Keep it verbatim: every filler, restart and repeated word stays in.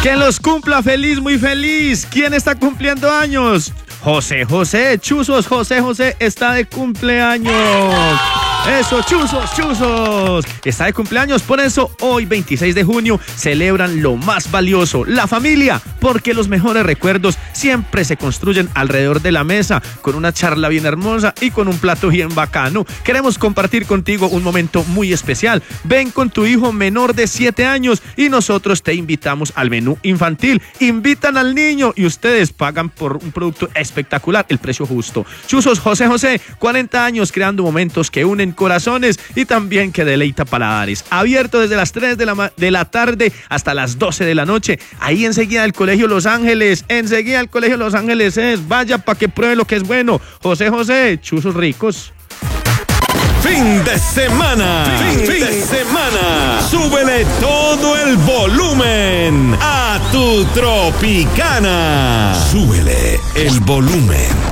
Que los cumpla feliz, muy feliz. ¿Quién está cumpliendo años? José José, chuzos, José José está de cumpleaños. Eso, chuzos, chuzos. Está de cumpleaños, por eso hoy veintiséis de junio celebran lo más valioso, la familia, porque los mejores recuerdos siempre se construyen alrededor de la mesa, con una charla bien hermosa y con un plato bien bacano. Queremos compartir contigo un momento muy especial. Ven con tu hijo menor de siete años y nosotros te invitamos al menú infantil. Invitan al niño y ustedes pagan por un producto espectacular, el precio justo. Chuzos, José José, cuarenta años creando momentos que unen corazones y también que deleita paladares. Abierto desde las tres de la, de la tarde hasta las doce de la noche. Ahí enseguida del Colegio Los Ángeles. Enseguida del Colegio Los Ángeles es. Vaya para que pruebe lo que es bueno. José José, chuzos ricos. Fin de semana. Fin, fin de semana. Súbele todo el volumen a tu Tropicana. Súbele el volumen.